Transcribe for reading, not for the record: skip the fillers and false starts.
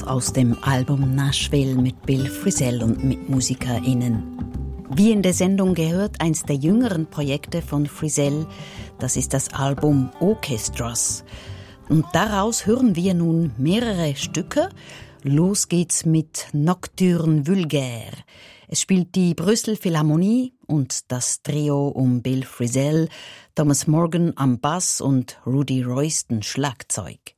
aus dem Album Nashville mit Bill Frisell und MitmusikerInnen. Wie in der Sendung gehört, eins der jüngeren Projekte von Frisell, das ist das Album Orchestras. Und daraus hören wir nun mehrere Stücke. Los geht's mit Nocturne Vulgaire. Es spielt die Brüssel Philharmonie und das Trio um Bill Frisell, Thomas Morgan am Bass und Rudy Royston Schlagzeug.